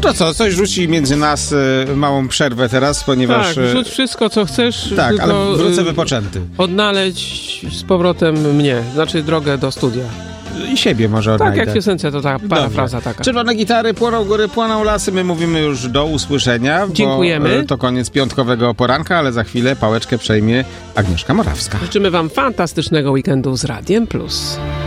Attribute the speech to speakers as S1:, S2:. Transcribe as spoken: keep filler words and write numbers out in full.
S1: To co, coś rzuci między nas y, małą przerwę teraz, ponieważ...
S2: Tak, rzuć wszystko, co chcesz.
S1: Tak,
S2: tylko,
S1: ale wrócę wypoczęty.
S2: Odnaleźć z powrotem mnie, znaczy drogę do studia.
S1: I siebie może odnajdę.
S2: Tak, jak piosence, to ta parafraza taka.
S1: Czerwone gitary, płoną góry, płoną lasy. My mówimy już do usłyszenia.
S2: Dziękujemy.
S1: Bo to koniec piątkowego poranka, ale za chwilę pałeczkę przejmie Agnieszka Morawska.
S2: Życzymy wam fantastycznego weekendu z Radiem Plus.